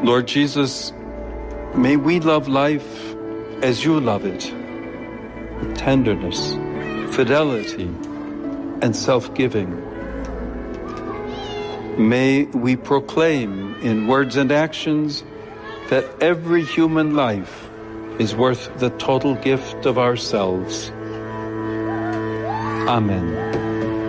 Lord Jesus, may we love life as you love it, with tenderness, fidelity, and self-giving. May we proclaim in words and actions that every human life is worth the total gift of ourselves. Amen.